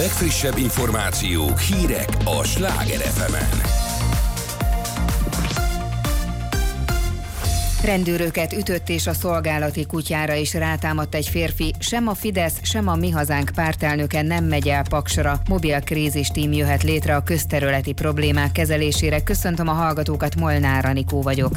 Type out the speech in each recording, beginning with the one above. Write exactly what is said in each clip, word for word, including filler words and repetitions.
legfrissebb információk, hírek a Sláger ef emen. Rendőröket ütött és a szolgálati kutyára is rátámadt egy férfi. Sem a Fidesz, sem a Mi Hazánk pártelnöke nem megy el Paksra. Mobil krízis tím jöhet létre a közterületi problémák kezelésére. Köszöntöm a hallgatókat, Molnár Anikó vagyok.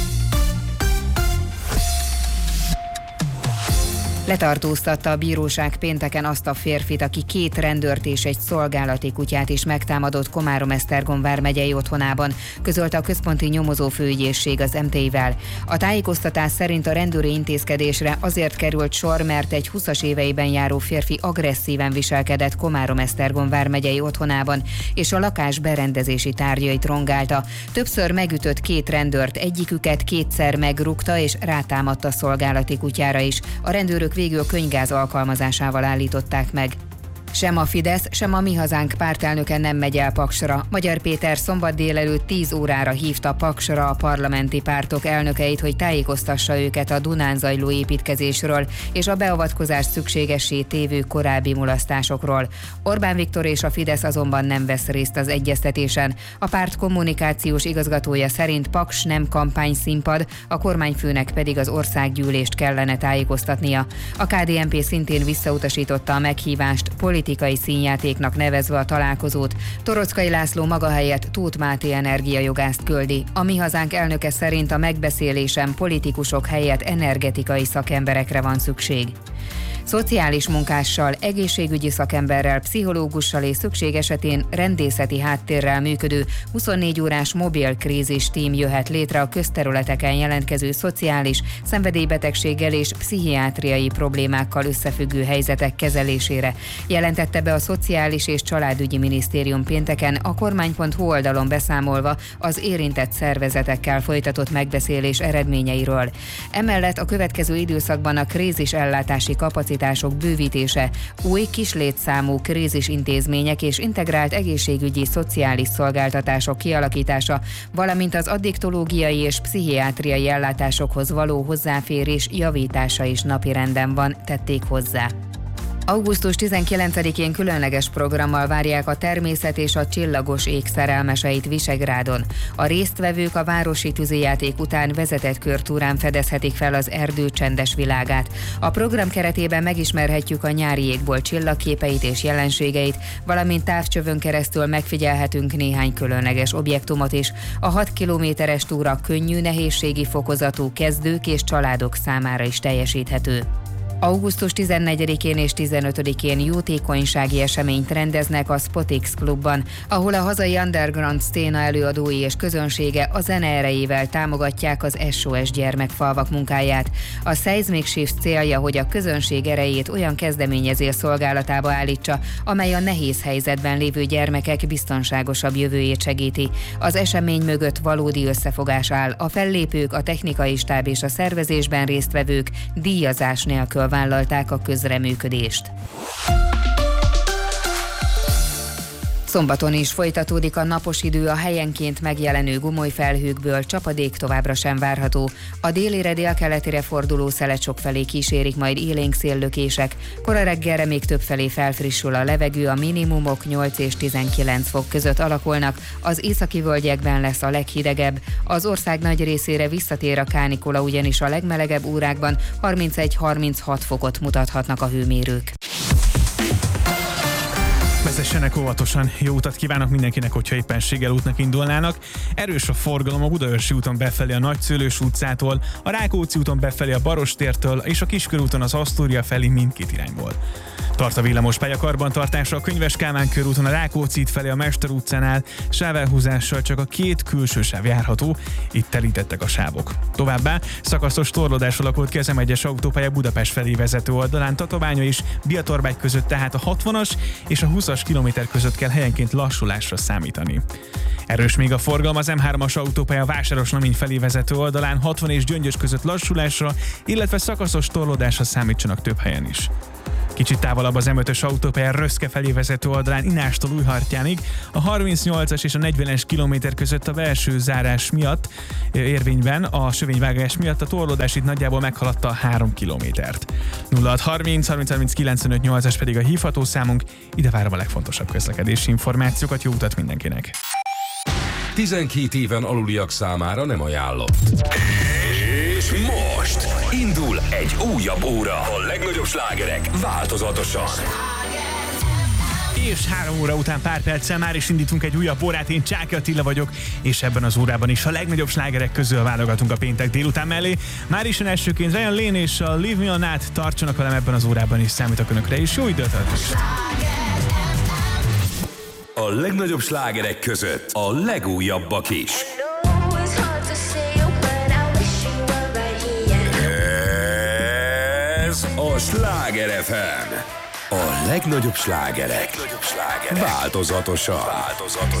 Letartóztatta a bíróság pénteken azt a férfit, aki két rendőrt és egy szolgálati kutyát is megtámadott Komárom-Esztergom vármegyei otthonában, közölte a központi nyomozófőügyészség az em té i-vel. A tájékoztatás szerint a rendőri intézkedésre azért került sor, mert egy húszas éveiben járó férfi agresszíven viselkedett Komárom-Esztergom vármegyei otthonában, és a lakás berendezési tárgyait rongálta. Többször megütött két rendőrt, egyiküket kétszer megrúgta és rátámadt a szolgálati kutyára is. A rendőrök végül könyvgáz alkalmazásával állították meg. Sem a Fidesz, sem a Mi Hazánk pártelnöke nem megy el Paksra. Magyar Péter szombat délelőtt tíz órára hívta Paksra a parlamenti pártok elnökeit, hogy tájékoztassa őket a Dunán zajló építkezésről és a beavatkozás szükségessé tévő korábbi mulasztásokról. Orbán Viktor és a Fidesz azonban nem vesz részt az egyeztetésen. A párt kommunikációs igazgatója szerint Paks nem kampányszínpad, a kormányfőnek pedig az országgyűlést kellene tájékoztatnia. A ká dé en pé szintén visszautasította a meghívást, politikai színjátéknak nevezve a találkozót. Torockai László maga helyett Tóth Máté energiajogást küldi. A Mi Hazánk elnöke szerint a megbeszélésen politikusok helyett energetikai szakemberekre van szükség. Szociális munkással, egészségügyi szakemberrel, pszichológussal és szükség esetén rendészeti háttérrel működő huszonnégy órás mobil krízis tím jöhet létre a közterületeken jelentkező szociális, szenvedélybetegséggel és pszichiátriai problémákkal összefüggő helyzetek kezelésére. Jelentette be a Szociális és Családügyi Minisztérium pénteken a kormány pont hu oldalon beszámolva az érintett szervezetekkel folytatott megbeszélés eredményeiről. Emellett a következő időszakban a krízis ellátási kapacitás bővítése, új kislétszámú krízisintézmények és integrált egészségügyi szociális szolgáltatások kialakítása, valamint az addiktológiai és pszichiátriai ellátásokhoz való hozzáférés javítása is napirenden van, tették hozzá. augusztus tizenkilencedikén különleges programmal várják a természet és a csillagos ég szerelmeseit Visegrádon. A résztvevők a városi tűzijáték után vezetett körtúrán fedezhetik fel az erdő csendes világát. A program keretében megismerhetjük a nyári égbolt csillagképeit és jelenségeit, valamint távcsövön keresztül megfigyelhetünk néhány különleges objektumot is. A hat kilométeres túra könnyű nehézségi fokozatú kezdők és családok számára is teljesíthető. augusztus tizennegyedikén és tizenötödikén jótékonysági eseményt rendeznek a Spotix klubban, ahol a hazai underground szcéna előadói és közönsége a zene erejével támogatják az es o es gyermekfalvak munkáját. A Seismic Shift célja, hogy a közönség erejét olyan kezdeményezés szolgálatába állítsa, amely a nehéz helyzetben lévő gyermekek biztonságosabb jövőjét segíti. Az esemény mögött valódi összefogás áll, a fellépők, a technikai stáb és a szervezésben résztvevők díjazás nélkül vállalták a közreműködést. Szombaton is folytatódik a napos idő, a helyenként megjelenő gumoly felhőkből csapadék továbbra sem várható. A délire délkeletire forduló szelek felé kísérik majd élénk széllökések. Kora reggelre még többfelé felfrissül a levegő, a minimumok nyolc és tizenkilenc fok között alakulnak, az északi völgyekben lesz a leghidegebb. Az ország nagy részére visszatér a kánikula, ugyanis a legmelegebb órákban harmincegy-harminchat fokot mutathatnak a hőmérők. Vezessenek óvatosan, jó utat kívánok mindenkinek, hogyha éppenséggel útnak indulnának. Erős a forgalom a Budaörsi úton befelé a Nagyszőlős utcától, a Rákóczi úton befelé a Barostértől és a Kiskörúton az Asztória felé mindkét irányból. Tart a villamos pályakarbantartása a Könyves Kálmán körúton a Rákóczi út felé a Mester utcánál, sávelhúzással csak a két külső sáv járható, itt telítettek a sávok. Továbbá szakaszos torlódás alakult ki az em egyes autópálya Budapest felé vezető oldalán, Tatabánya és Biatorbágy között, tehát a hatvanas és a húszas kilométer között kell helyenként lassulásra számítani. Erős még a forgalom az em hármas autópálya Vásáros-Namény felé vezető oldalán, hatvan és Gyöngyös között lassulásra, illetve szakaszos torlódásra számítsanak több helyen is. Kicsit távolabb az em ötös autópálya Röszke felé vezető oldalán Inástól Újhartyánig, a harmincnyolcas és a negyvenes kilométer között a belső zárás miatt érvényben, a sövényvágás miatt a torlódás itt nagyjából meghaladta a három kilométert. nulla hat harminc harminc harminc kilencvenöt nyolcas pedig a hívható számunk, ide várom a legfontosabb közlekedési információkat, jó utat mindenkinek! tizenkét éven aluliak számára nem ajánlott. És most indul egy újabb óra. A legnagyobb slágerek változatosan. És három óra után pár perccel már is indítunk egy újabb órát, én Csáky Attila vagyok, és ebben az órában is a legnagyobb slágerek közül válogatunk a péntek délután mellé. Már is elsőként Ryan Lane és a Leave Me On Out tartsanak velem ebben az órában is, számítok önökre, és jó időt adás! A legnagyobb slágerek között a legújabbak is. Ez a Sláger ef em. A legnagyobb slágerek. Változatosan. Változatosan.